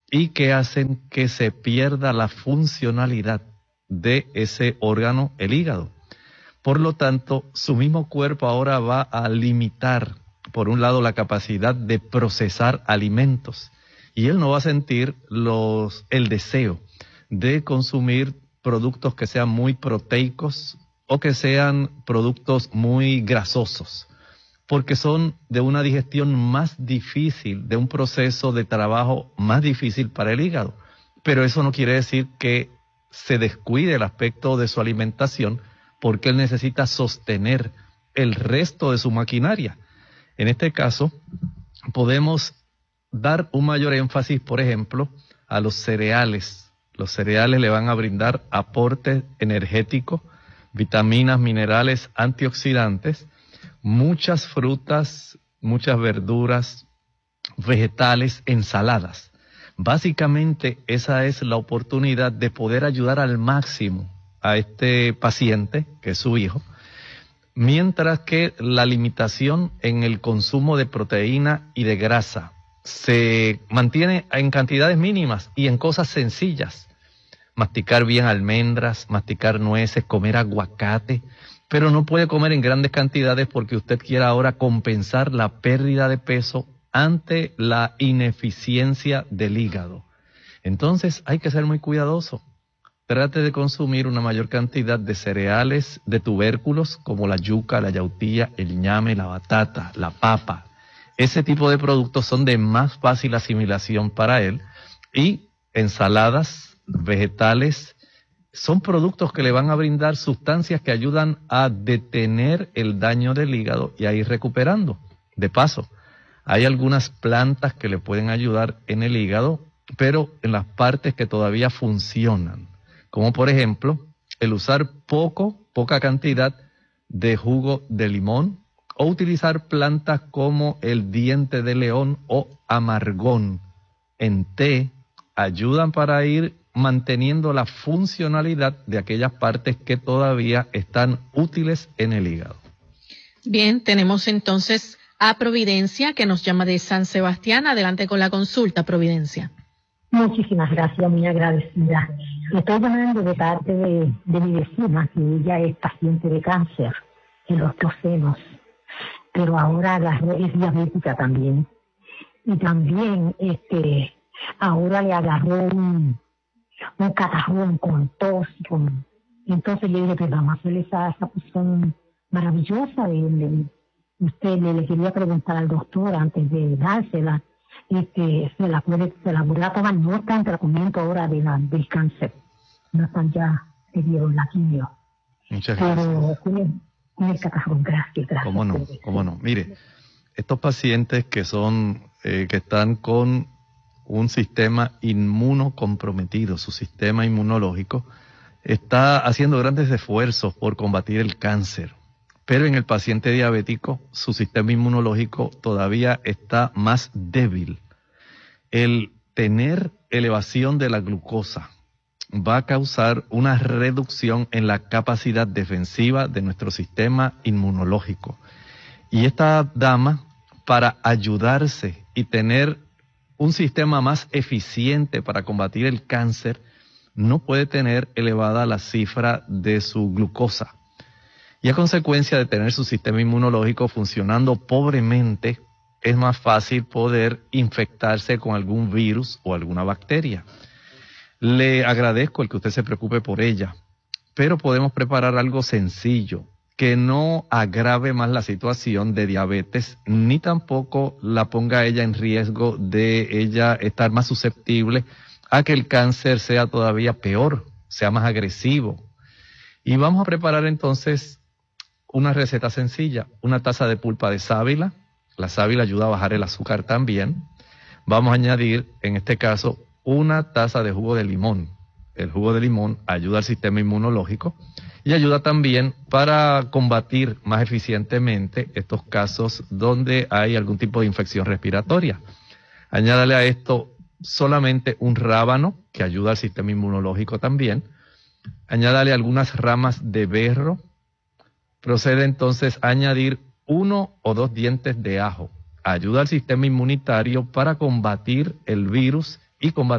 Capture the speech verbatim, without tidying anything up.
y que hacen que se pierda la funcionalidad de ese órgano, el hígado. Por lo tanto, su mismo cuerpo ahora va a limitar, por un lado, la capacidad de procesar alimentos, y él no va a sentir los, el deseo de consumir productos que sean muy proteicos o que sean productos muy grasosos, porque son de una digestión más difícil, de un proceso de trabajo más difícil para el hígado. Pero eso no quiere decir que se descuide el aspecto de su alimentación, porque él necesita sostener el resto de su maquinaria. En este caso, podemos dar un mayor énfasis, por ejemplo, a los cereales. Los cereales le van a brindar aporte energético, vitaminas, minerales, antioxidantes, muchas frutas, muchas verduras, vegetales, ensaladas. Básicamente esa es la oportunidad de poder ayudar al máximo a este paciente, que es su hijo, mientras que la limitación en el consumo de proteína y de grasa se mantiene en cantidades mínimas y en cosas sencillas. Masticar bien almendras, masticar nueces, comer aguacate, pero no puede comer en grandes cantidades porque usted quiere ahora compensar la pérdida de peso ante la ineficiencia del hígado. Entonces hay que ser muy cuidadoso. Trate de consumir una mayor cantidad de cereales, de tubérculos, como la yuca, la yautía, el ñame, la batata, la papa. Ese tipo de productos son de más fácil asimilación para él, y ensaladas, vegetales, son productos que le van a brindar sustancias que ayudan a detener el daño del hígado y a ir recuperando. De paso, hay algunas plantas que le pueden ayudar en el hígado, pero en las partes que todavía funcionan, como por ejemplo el usar poco, poca cantidad de jugo de limón, o utilizar plantas como el diente de león o amargón en té, ayudan para ir manteniendo la funcionalidad de aquellas partes que todavía están útiles en el hígado. Bien, tenemos entonces a Providencia, que nos llama de San Sebastián. Adelante con la consulta, Providencia. Muchísimas gracias, muy agradecida. Estoy llamando de parte de, de mi vecina, que ella es paciente de cáncer en los dos senos, pero ahora agarró, es diabética también. Y también este ahora le agarró un, un catarrón con tos. Con, entonces le dije, pues vamos a hacer esa, esa posición maravillosa. Le, le, usted le, le quería preguntar al doctor antes de dársela. Este, se la puede, se la puede tomar, no está en tratamiento ahora de la, del cáncer, no están ya, le dieron la quimio. Muchas gracias. Pero con el, con el catarrón, gracias, gracias. ¿Cómo no? ¿Cómo no? Mire, estos pacientes que son, eh, que están con un sistema inmunocomprometido, su sistema inmunológico está haciendo grandes esfuerzos por combatir el cáncer. Pero en el paciente diabético, su sistema inmunológico todavía está más débil. El tener elevación de la glucosa va a causar una reducción en la capacidad defensiva de nuestro sistema inmunológico. Y esta dama, para ayudarse y tener un sistema más eficiente para combatir el cáncer, no puede tener elevada la cifra de su glucosa. Y a consecuencia de tener su sistema inmunológico funcionando pobremente, es más fácil poder infectarse con algún virus o alguna bacteria. Le agradezco el que usted se preocupe por ella, pero podemos preparar algo sencillo que no agrave más la situación de diabetes, ni tampoco la ponga a ella en riesgo de ella estar más susceptible a que el cáncer sea todavía peor, sea más agresivo. Y vamos a preparar entonces una receta sencilla, una taza de pulpa de sábila. La sábila ayuda a bajar el azúcar también. Vamos a añadir, en este caso, una taza de jugo de limón. El jugo de limón ayuda al sistema inmunológico y ayuda también para combatir más eficientemente estos casos donde hay algún tipo de infección respiratoria. Añádale a esto solamente un rábano, que ayuda al sistema inmunológico también. Añádale algunas ramas de berro. Procede entonces a añadir uno o dos dientes de ajo. Ayuda al sistema inmunitario para combatir el virus y combatir